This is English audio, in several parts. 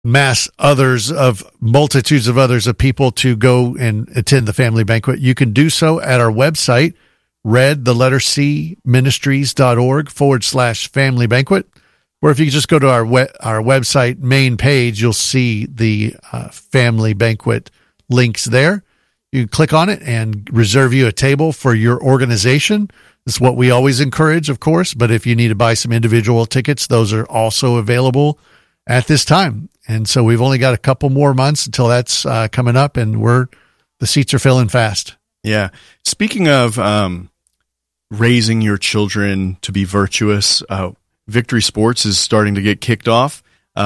mass others of multitudes of others of people to go and attend the family banquet, you can do so at our website, ministries.org/family banquet. Or if you just go to our website main page, you'll see the family banquet links there. You can click on it and reserve you a table for your organization. It's what we always encourage, of course, but if you need to buy some individual tickets, those are also available at this time. And so we've only got a couple more months until that's coming up, and the seats are filling fast. Yeah. Speaking of raising your children to be virtuous, Victory Sports is starting to get kicked off.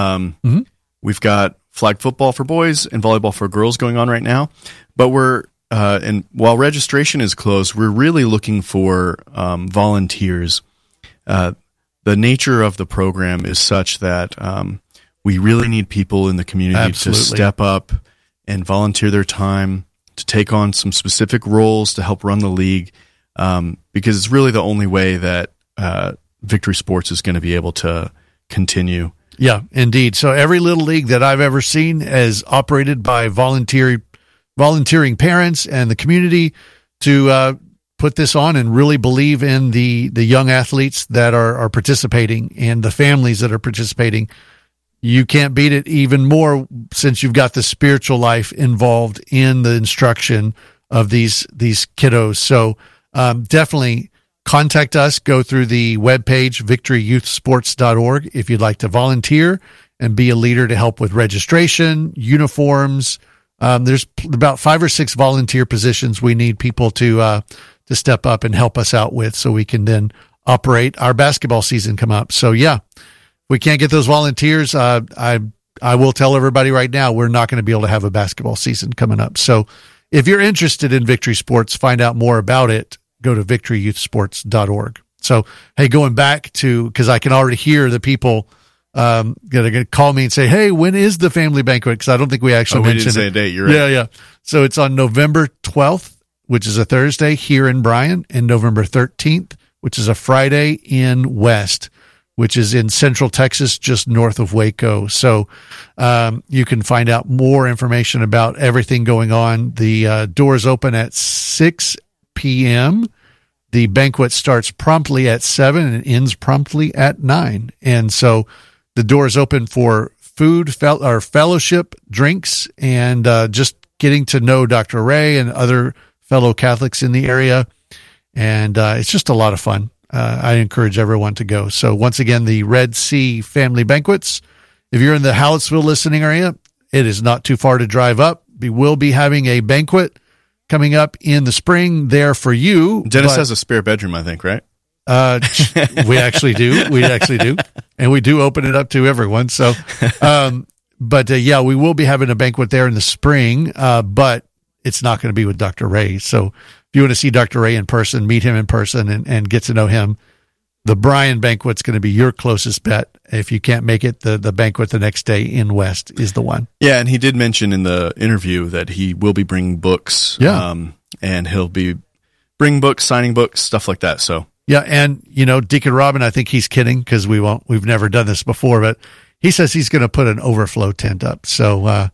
We've got flag football for boys and volleyball for girls going on right now, but and while registration is closed, we're really looking for volunteers. The nature of the program is such that we really need people in the community to step up and volunteer their time to take on some specific roles to help run the league, because it's really the only way that Victory Sports is going to be able to continue. Yeah, indeed. So every little league that I've ever seen is operated by volunteering parents and the community to put this on and really believe in the young athletes that are participating and the families that are participating. You can't beat it even more since you've got the spiritual life involved in the instruction of these kiddos. So definitely contact us. Go through the webpage, victoryyouthsports.org, if you'd like to volunteer and be a leader to help with registration, uniforms. There's about 5 or 6 volunteer positions we need people to step up and help us out with, so we can then operate our basketball season come up. So yeah, we can't get those volunteers. I will tell everybody right now, we're not going to be able to have a basketball season coming up. So if you're interested in Victory Sports, find out more about it, go to victoryyouthsports.org. So, hey, going back to, because I can already hear the people going to call me and say, hey, when is the family banquet? Because I don't think we actually mentioned it. We didn't say a date. You're right. Yeah. So it's on November 12th, which is a Thursday here in Bryan, and November 13th, which is a Friday in West, which is in Central Texas, just north of Waco. So you can find out more information about everything going on. The doors open at 6 p.m. The banquet starts promptly at 7 and ends promptly at 9. And so the doors open for food, fellowship, drinks, and just getting to know Dr. Ray and other fellow Catholics in the area. And it's just a lot of fun. I encourage everyone to go. So once again, the Red Sea Family Banquets. If you're in the Hallettsville listening area, it is not too far to drive up. We will be having a banquet coming up in the spring there for you. Dennis has a spare bedroom, I think, right? We actually do. And we do open it up to everyone. So, yeah, we will be having a banquet there in the spring, but it's not going to be with Dr. Ray. So if you want to see Dr. Ray in person, meet him in person and get to know him, the Bryan banquet's going to be your closest bet. If you can't make it, the banquet the next day in West is the one. Yeah, and he did mention in the interview that he will be bringing books. Yeah. And he'll be bringing books, signing books, stuff like that. So yeah, and Deacon Robin, I think he's kidding because we've never done this before, but he says he's going to put an overflow tent up. So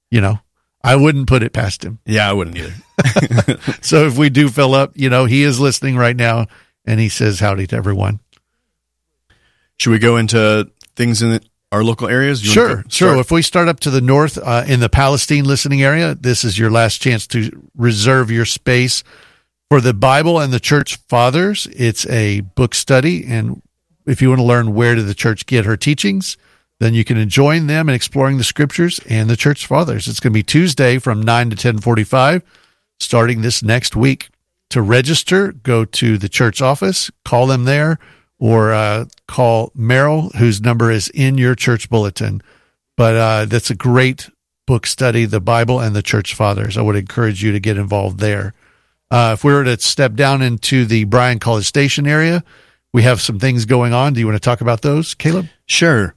I wouldn't put it past him. Yeah, I wouldn't either. So if we do fill up, he is listening right now, and he says howdy to everyone. Should we go into things in our local areas? Sure. If we start up to the north in the Palestine listening area, this is your last chance to reserve your space for the Bible and the Church Fathers. It's a book study, and if you want to learn where did the church get her teachings, then you can join them in exploring the Scriptures and the Church Fathers. It's going to be Tuesday from 9 to 10:45, starting this next week. To register, go to the church office, call them there, or call Merrill, whose number is in your church bulletin. But that's a great book study, the Bible and the Church Fathers. I would encourage you to get involved there. If we were to step down into the Bryan College Station area, we have some things going on. Do you want to talk about those, Caleb? Sure.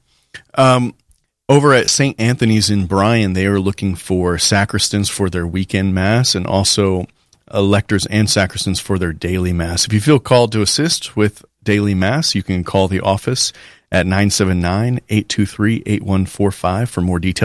Over at St. Anthony's in Bryan, they are looking for sacristans for their weekend mass and also electors and sacristans for their daily mass. If you feel called to assist with daily mass, you can call the office at 979-823-8145 for more details.